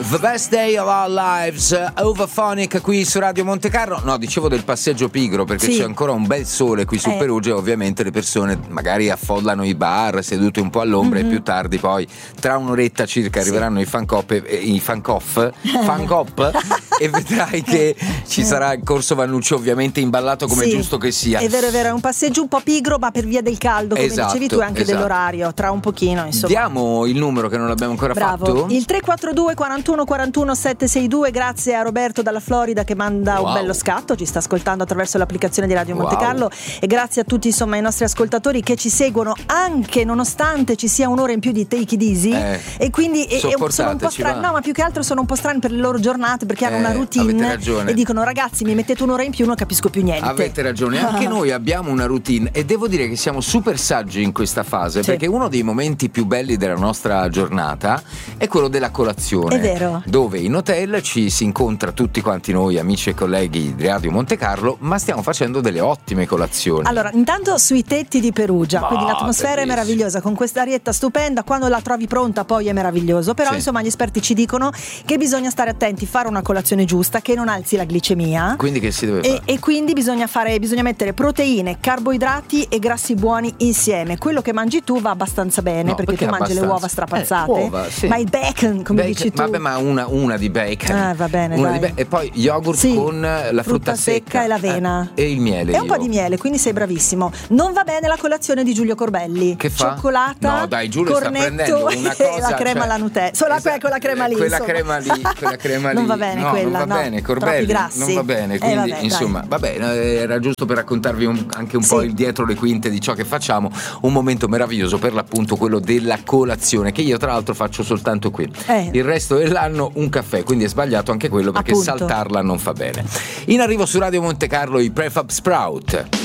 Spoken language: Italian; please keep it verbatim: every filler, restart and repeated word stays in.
The Best Day of Our Lives, Overphonic qui su Radio Monte Carlo. No, dicevo del passeggio pigro perché sì. C'è ancora un bel sole qui su eh. Perugia e ovviamente le persone magari affollano i bar sedute un po' all'ombra mm-hmm. e più tardi poi tra un'oretta circa sì. arriveranno i fan cop, eh, i fan coff, fan cop e vedrai che ci sarà il Corso Vannucci ovviamente imballato come sì. giusto che sia. È vero, è vero, è un passeggio un po' pigro ma per via del caldo come esatto, dicevi tu anche esatto. dell'orario tra un pochino insomma. Diamo il numero che non abbiamo ancora Bravo. fatto. Il tre quattro due quarantuno quarantuno settecentosesantadue, grazie a Roberto dalla Florida che manda wow. un bello scatto, ci sta ascoltando attraverso l'applicazione di Radio Monte Carlo wow. e grazie a tutti insomma i nostri ascoltatori che ci seguono anche nonostante ci sia un'ora in più di Take It Easy eh, e quindi e, sono un po' strani, no ma più che altro sono un po' strani per le loro giornate perché eh, hanno una routine e dicono ragazzi mi mettete un'ora in più non capisco più niente. Avete ragione, anche noi abbiamo una routine e devo dire che siamo super saggi in questa fase sì. perché uno dei momenti più belli della nostra giornata è quello della colazione. È vero. Dove in hotel ci si incontra tutti quanti noi amici e colleghi di Radio Monte Carlo, ma stiamo facendo delle ottime colazioni. Allora, intanto sui tetti di Perugia, ma, quindi l'atmosfera bellissimo. È meravigliosa, con questa arietta stupenda, quando la trovi pronta poi è meraviglioso, però sì. insomma gli esperti ci dicono che bisogna stare attenti, fare una colazione giusta, che non alzi la glicemia. Quindi che si deve e, fare? E quindi bisogna fare, bisogna mettere proteine, carboidrati e grassi buoni insieme. Quello che mangi tu va abbastanza bene, no, perché, perché tu mangi le uova strapazzate, eh, uova, sì. ma il bacon, come bacon, dici tu. Vabbè, ma una, una di bacon. Ah, va bene, una dai. Di ba- e poi yogurt sì. con la frutta, frutta secca, secca e l'avena eh, e il miele. E un io. po' di miele, quindi sei bravissimo. Non va bene la colazione di Giulio Corbelli. Che fa? Cioccolata, no, dai, Giulio cornetto sta prendendo una cosa, e la crema cioè, alla Nutella. Solo esatto, quella crema lì. Quella insomma. crema lì, quella crema lì. Non va bene no, quella, non va no. bene, Corbelli. Non va bene, quindi eh, vabbè, insomma, dai. vabbè, era giusto per raccontarvi un, anche un sì. po' il dietro le quinte di ciò che facciamo. Un momento meraviglioso per l'appunto quello della colazione, che io tra l'altro faccio soltanto qui. Eh. Il resto dell'anno un caffè, quindi è sbagliato anche quello perché appunto. Saltarla non fa bene. In arrivo su Radio Monte Carlo i Prefab Sprout.